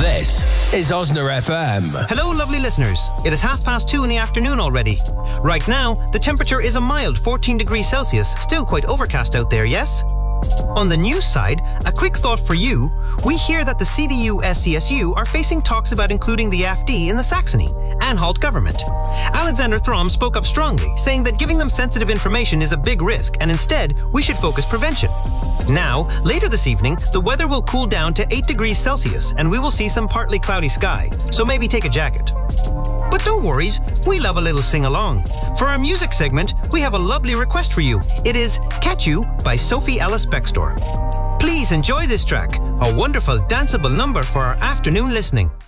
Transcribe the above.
This is Osner FM. Hello, lovely listeners. It is 2:30 in the afternoon already. Right now, the temperature is a mild 14 degrees Celsius, still quite overcast out there, yes? On the news side, a quick thought for you. We hear that the CDU-SCSU are facing talks about including the AfD in the Saxony Anhalt government. Alexander Throm spoke up strongly, saying that giving them sensitive information is a big risk and instead we should focus prevention. Now, later this evening, the weather will cool down to 8 degrees Celsius and we will see some partly cloudy sky, so maybe take a jacket. But don't worry, we love a little sing-along. For our music segment, we have a lovely request for you. It is Catch You by Sophie Ellis Bextor. Please enjoy this track, a wonderful danceable number for our afternoon listening.